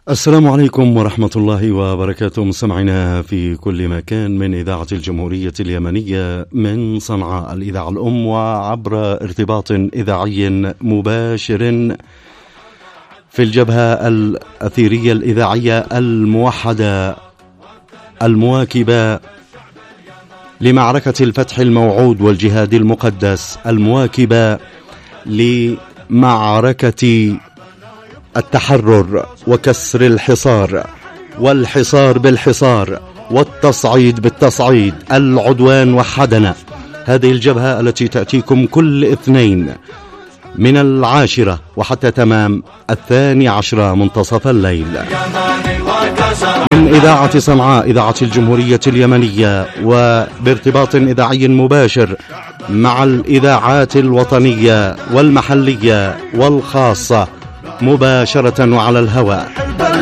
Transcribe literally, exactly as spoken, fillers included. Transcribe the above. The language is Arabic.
السلام عليكم ورحمة الله وبركاته، مستمعينا في كل مكان من إذاعة الجمهورية اليمنية من صنعاء الإذاعة الأم، وعبر ارتباط إذاعي مباشر في الجبهة الأثيرية الإذاعية الموحدة المواكبة لمعركة الفتح الموعود والجهاد المقدس، المواكبة لمعركة التحرر وكسر الحصار والحصار بالحصار والتصعيد بالتصعيد. العدوان وحدنا. هذه الجبهة التي تأتيكم كل اثنين من العاشرة وحتى تمام الثاني عشر منتصف الليل من إذاعة صنعاء إذاعة الجمهورية اليمنية، وبارتباط إذاعي مباشر مع الإذاعات الوطنية والمحلية والخاصة مباشرة وعلى الهواء.